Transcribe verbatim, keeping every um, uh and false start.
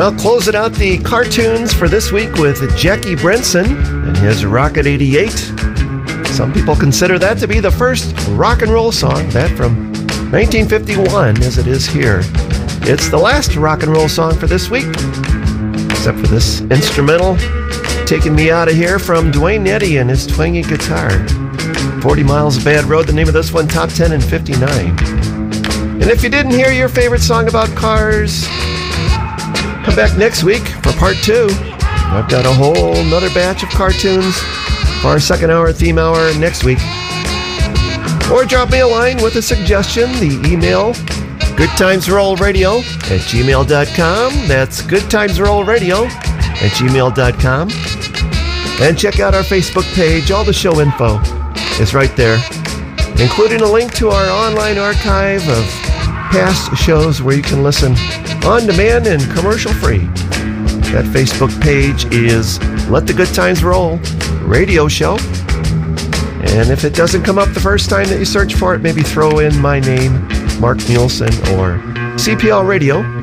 Well, closing out the cartoons for this week with Jackie Brenson and his Rocket eighty-eight. Some people consider that to be the first rock and roll song, that from nineteen fifty-one, as it is here. It's the last rock and roll song for this week, except for this instrumental, Taking Me Out of Here, from Duane Eddy and his twangy guitar. forty Miles of Bad Road, the name of this one, top ten in fifty-nine. And if you didn't hear your favorite song about cars, come back next week for part two. I've got a whole nother batch of cartoons for our second hour theme hour next week. Or drop me a line with a suggestion. The email, goodtimesrollradio at gmail dot com. That's goodtimesrollradio at gmail dot com. And check out our Facebook page. All the show info is right there, including a link to our online archive of past shows where you can listen on demand and commercial free. That Facebook page is Let the Good Times Roll Radio Show. And if it doesn't come up the first time that you search for it, maybe throw in my name, Mark Nielsen, or C P L Radio.